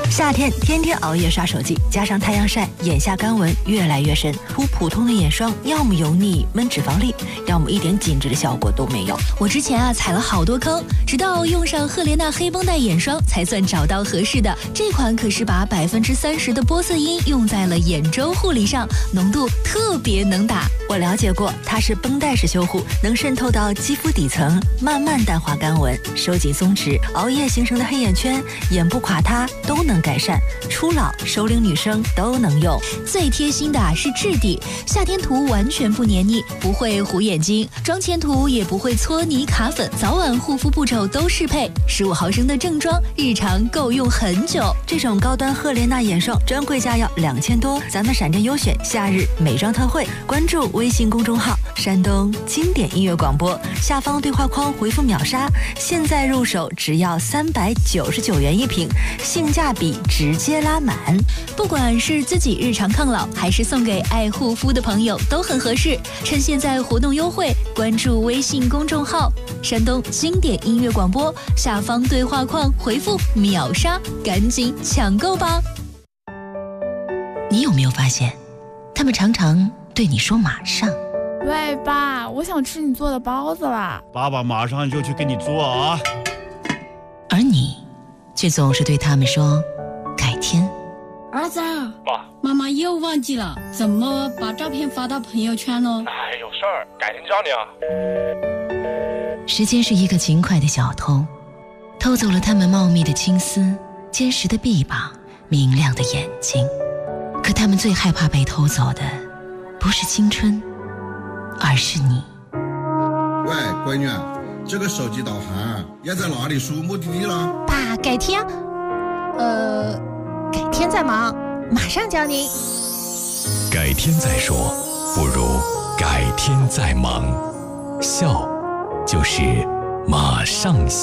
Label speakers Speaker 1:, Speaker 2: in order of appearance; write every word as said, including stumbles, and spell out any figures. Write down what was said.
Speaker 1: 夏天天天熬夜刷手机，加上太阳晒，眼下干纹越来越深。涂普通的眼霜，要么油腻闷脂肪粒，要么一点紧致的效果都没有。
Speaker 2: 我之前啊踩了好多坑，直到用上赫莲娜黑绷带眼霜，才算找到合适的。这款可是把百分之三十的玻色因用在了眼周护理上，浓度特别能打。
Speaker 1: 我了解过，它是绷带式修护，能渗透到肌肤底层，慢慢淡化干纹，收紧松弛，熬夜形成的黑眼圈、眼部垮塌都能改善。初老、熟龄女生都能用。
Speaker 2: 最贴心的是质地，夏天涂完全不黏腻，不会糊眼睛，妆前涂也不会搓泥卡粉，早晚护肤步骤都适配。十五毫升的正装，日常够用很久。
Speaker 1: 这种高端赫莲娜眼霜专柜价要两千多，咱们闪电优选夏日美妆特惠，关注微信公众号山东经典音乐广播，下方对话框回复秒杀，现在入手只要三百九十九元一瓶，性价比直接拉满。
Speaker 2: 不管是自己日常抗老，还是送给爱护肤的朋友，都很合适。趁现在活动优惠，关注微信公众号山东经典音乐广播，下方对话框回复秒杀，赶紧抢购吧。
Speaker 3: 你有没有发现，他们常常对你说马上？
Speaker 4: 喂，爸，我想吃你做的包子啦！
Speaker 5: 爸爸马上就去给你做啊！
Speaker 3: 而你却总是对他们说改天。
Speaker 6: 儿子，
Speaker 5: 爸，
Speaker 6: 妈妈又忘记了怎么把照片发到朋友圈呢？
Speaker 5: 哎，有事儿，改天教你啊。
Speaker 3: 时间是一个勤快的小偷，偷走了他们茂密的青丝、坚实的臂膀、明亮的眼睛。可他们最害怕被偷走的，不是青春，而是你。
Speaker 7: 喂，闺女，这个手机导航要在哪里输目的地了？
Speaker 8: 爸，改天，呃，改天再忙，马上教您。
Speaker 9: 改天再说，不如改天再忙。笑，就是马上